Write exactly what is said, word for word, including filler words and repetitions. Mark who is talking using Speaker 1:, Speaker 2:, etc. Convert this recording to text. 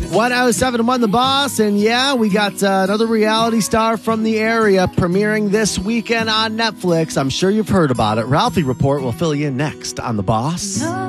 Speaker 1: one oh seven and one The Boss, and yeah, we got uh, another reality star from the area premiering this weekend on Netflix. I'm sure you've heard about it. Ralphie Report will fill you in next on The Boss.